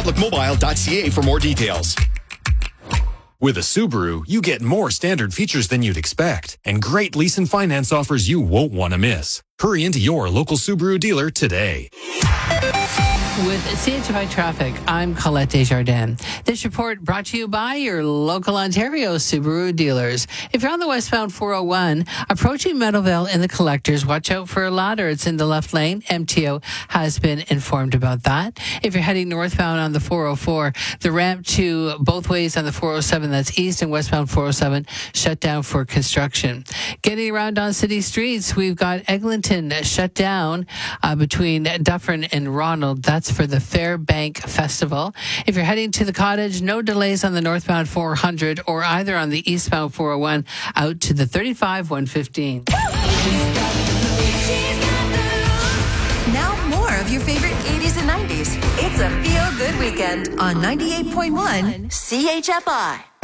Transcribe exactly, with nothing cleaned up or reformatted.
republic mobile dot c a for more details. With a Subaru, you get more standard features than you'd expect and great lease and finance offers you won't want to miss. Hurry into your local Subaru dealer today. With C H F I Traffic, I'm Colette Desjardins. This report brought to you by your local Ontario Subaru dealers. If you're on the westbound four oh one, approaching Meadowvale in the collectors, watch out for a ladder. It's in the left lane. M T O has been informed about that. If you're heading northbound on the four oh four, the ramp to both ways on the four oh seven, that's east and westbound four oh seven, shut down for construction. Getting around on city streets, we've got Eglinton shut down uh, between Dufferin and Ronald. That's for the Fairbank Festival. If you're heading to the cottage, no delays on the northbound four hundred or either on the eastbound four oh one out to the thirty-five one fifteen. Now more of your favorite eighties and nineties. It's a feel-good weekend on ninety-eight point one C H F I.